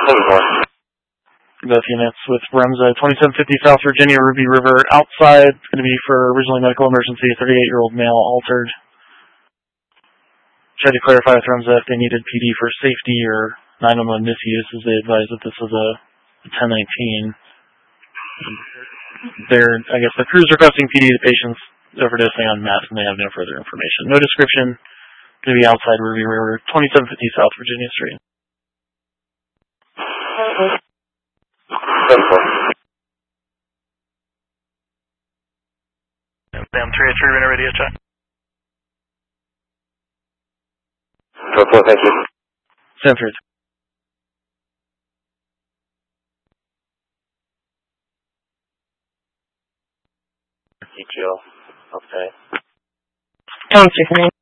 About a few minutes with Remza, 2750 South Virginia, Ruby River. Outside, it's going to be for originally medical emergency, 38-year-old male altered. Tried to clarify with Remza if they needed PD for safety or 911 misuse, as they advised that this was a 1019. I guess the crew's requesting PD. The patient's overdosing on meth, and they have no further information. No description. Going to be outside Ruby River, 2750 South Virginia Street. Sam 3 treatment radio check. Thank you. Sam 3. ETL. Okay. Tom Tiffany.